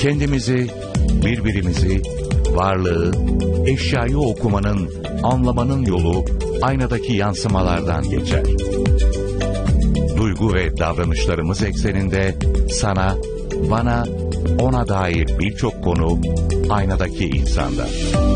Kendimizi, birbirimizi, varlığı, eşyayı okumanın, anlamanın yolu aynadaki yansımalardan geçer. Duygu ve davranışlarımız ekseninde sana, bana, ona dair birçok konu aynadaki insanda.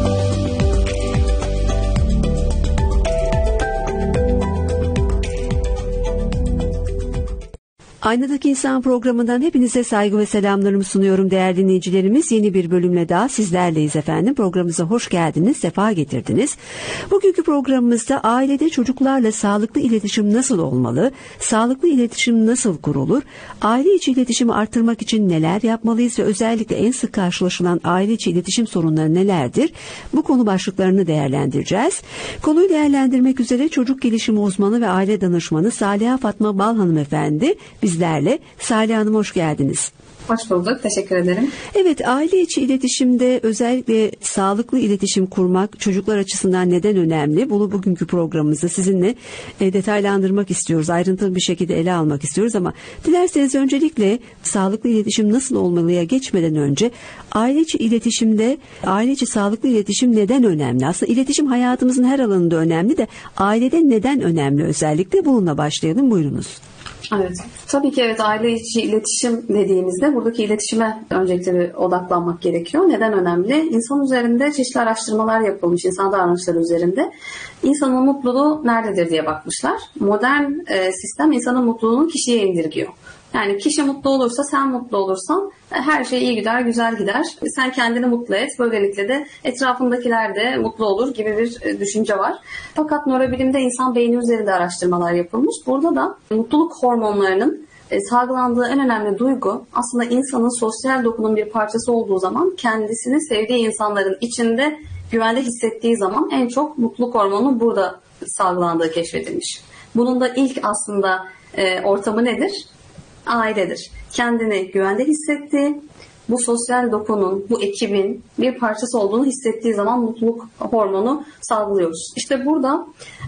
Aynadaki İnsan programından hepinize saygı ve selamlarımı sunuyorum değerli dinleyicilerimiz. Yeni bir bölümle daha sizlerleyiz efendim. Programımıza hoş geldiniz, sefa getirdiniz. Bugünkü programımızda ailede çocuklarla sağlıklı iletişim nasıl olmalı, sağlıklı iletişim nasıl kurulur, aile içi iletişimi artırmak için neler yapmalıyız ve özellikle en sık karşılaşılan aile içi iletişim sorunları nelerdir? Bu konu başlıklarını değerlendireceğiz. Konuyu değerlendirmek üzere çocuk gelişimi uzmanı ve aile danışmanı Saliha Fatma Bal hanımefendi bizlerle. Salih Hanım hoş geldiniz. Hoş bulduk. Teşekkür ederim. Evet, aile içi iletişimde özellikle sağlıklı iletişim kurmak çocuklar açısından neden önemli? Bunu bugünkü programımızda sizinle detaylandırmak istiyoruz. Ayrıntılı bir şekilde ele almak istiyoruz ama dilerseniz öncelikle sağlıklı iletişim nasıl olmalıya geçmeden önce aile içi iletişimde, aile içi sağlıklı iletişim neden önemli? Aslında iletişim hayatımızın her alanında önemli de ailede neden önemli özellikle? Bununla başlayalım. Buyurunuz. Evet. Tabii ki evet, aile içi iletişim dediğimizde buradaki iletişime öncelikle bir odaklanmak gerekiyor. Neden önemli? İnsan üzerinde çeşitli araştırmalar yapılmış, insan davranışları üzerinde. İnsanın mutluluğu nerededir diye bakmışlar. Modern sistem insanın mutluluğunu kişiye indirgiyor. Yani kişi mutlu olursa, sen mutlu olursan her şey iyi gider, güzel gider. Sen kendini mutlu et. Böylelikle de etrafındakiler de mutlu olur gibi bir düşünce var. Fakat nörobilimde insan beyni üzerinde araştırmalar yapılmış. Burada da mutluluk hormonlarının salgılandığı en önemli duygu aslında insanın sosyal dokunun bir parçası olduğu zaman kendisini sevdiği insanların içinde güvende hissettiği zaman en çok mutluluk hormonu burada salgılandığı keşfedilmiş. Bunun da ilk aslında ortamı nedir? Ailedir. Kendini güvende hissettiği, bu sosyal dokunun, bu ekibin bir parçası olduğunu hissettiği zaman mutluluk hormonu salgılıyoruz. İşte burada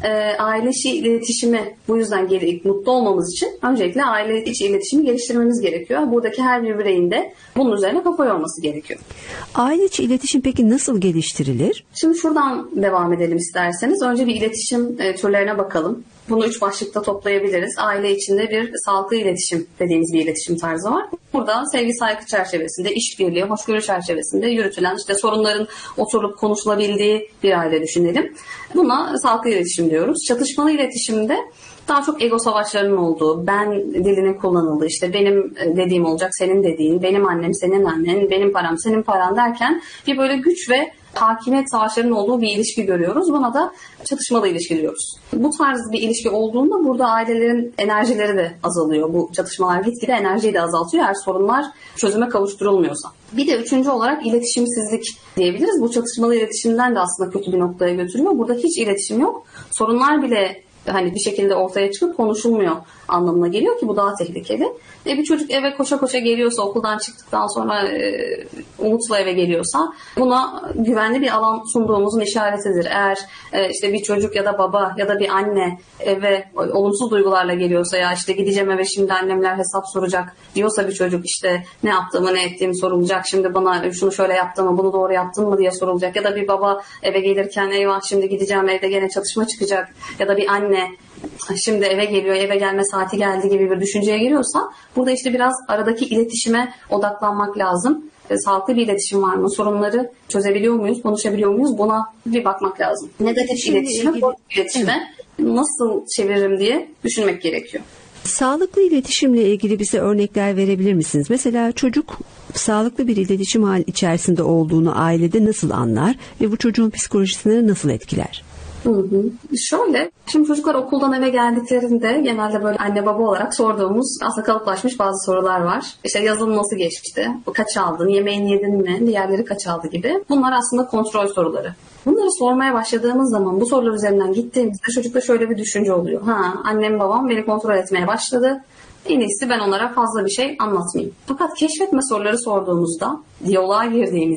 aile içi iletişimi bu yüzden mutlu olmamız için öncelikle aile içi iletişimi geliştirmemiz gerekiyor. Buradaki her bir bireyin de bunun üzerine kafa yorması gerekiyor. Aile içi iletişim peki nasıl geliştirilir? Şimdi şuradan devam edelim isterseniz. Önce bir iletişim türlerine bakalım. Bunu 3 başlıkta toplayabiliriz. Aile içinde bir sağlıklı iletişim dediğimiz bir iletişim tarzı var. Burada sevgi saygı çerçevesinde, işbirliği, hoşgörü çerçevesinde yürütülen sorunların oturup konuşulabildiği bir aile düşünelim. Buna sağlıklı iletişim diyoruz. Çatışmalı iletişimde daha çok ego savaşlarının olduğu, ben dilinin kullanıldığı, benim dediğim olacak, senin dediğin, benim annem, senin annen, benim param, senin paran derken bir böyle güç ve hakimiyet savaşlarının olduğu bir ilişki görüyoruz. Buna da çatışmalı ilişki diyoruz. Bu tarz bir ilişki olduğunda burada ailelerin enerjileri de azalıyor. Bu çatışmalar gitgide enerjiyi de azaltıyor eğer sorunlar çözüme kavuşturulmuyorsa. Bir de üçüncü olarak iletişimsizlik diyebiliriz. Bu çatışmalı iletişimden de aslında kötü bir noktaya götürüyor. Burada hiç iletişim yok. Sorunlar bile bir şekilde ortaya çıkıp konuşulmuyor anlamına geliyor ki bu daha tehlikeli. Bir çocuk eve koşa koşa geliyorsa, okuldan çıktıktan sonra umutla eve geliyorsa buna güvenli bir alan sunduğumuzun işaretidir. Eğer bir çocuk ya da baba ya da bir anne eve olumsuz duygularla geliyorsa, ya gideceğim eve şimdi annemler hesap soracak diyorsa bir çocuk, ne yaptığımı ne ettiğimi sorulacak, şimdi bana şunu şöyle yaptın mı, bunu doğru yaptın mı diye sorulacak, ya da bir baba eve gelirken eyvah şimdi gideceğim evde gene çatışma çıkacak, ya da bir anne şimdi eve geliyor, eve gelme saati geldi gibi bir düşünceye giriyorsa burada biraz aradaki iletişime odaklanmak lazım. Sağlıklı bir iletişim var mı? Sorunları çözebiliyor muyuz? Konuşabiliyor muyuz? Buna bir bakmak lazım. Negatif iletişime nasıl çeviririm diye düşünmek gerekiyor. Sağlıklı iletişimle ilgili bize örnekler verebilir misiniz? Mesela çocuk sağlıklı bir iletişim hali içerisinde olduğunu ailede nasıl anlar ve bu çocuğun psikolojisini nasıl etkiler? Şimdi çocuklar okuldan eve geldiklerinde genelde böyle anne baba olarak sorduğumuz aslında kalıplaşmış bazı sorular var. Yazın nasıl geçti? Kaç aldın? Yemeğini yedin mi? Diğerleri kaç aldı gibi. Bunlar aslında kontrol soruları. Bunları sormaya başladığımız zaman bu sorular üzerinden gittiğimizde çocukta şöyle bir düşünce oluyor. Annem babam beni kontrol etmeye başladı. En iyisi ben onlara fazla bir şey anlatmayayım. Fakat keşfetme soruları sorduğumuzda, diyaloğa girdiğimizde